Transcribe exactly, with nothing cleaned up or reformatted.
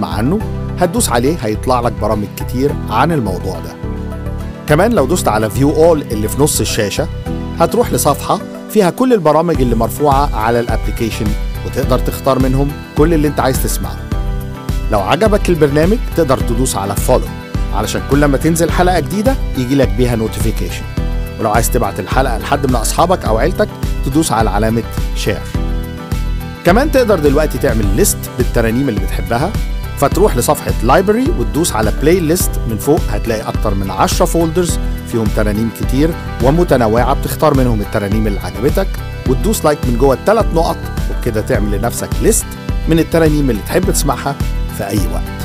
تسمع عنه هتدوس عليه هيطلع لك برامج كتير عن الموضوع ده. كمان لو دوست على فيو اول اللي في نص الشاشة هتروح لصفحة فيها كل البرامج اللي مرفوعة على الابليكيشن، وتقدر تختار منهم كل اللي انت عايز تسمعه. لو عجبك البرنامج تقدر تدوس على فولو علشان كل ما تنزل حلقة جديدة يجي لك بيها نوتيفيكيشن، ولو عايز تبعت الحلقة لحد من أصحابك أو عيلتك تدوس على علامة شير. كمان تقدر دلوقتي تعمل ليست بالترانيم اللي بتحبها، فتروح لصفحة لايبرري وتدوس على بلاي ليست من فوق، هتلاقي أكتر من عشرة فولدرز فيهم ترانيم كتير ومتنوعة، بتختار منهم الترانيم اللي عجبتك وتدوس لايك من جوه الثلاث نقط، وبكده تعمل لنفسك ليست من الترانيم اللي تحب تسمعها في أي وقت.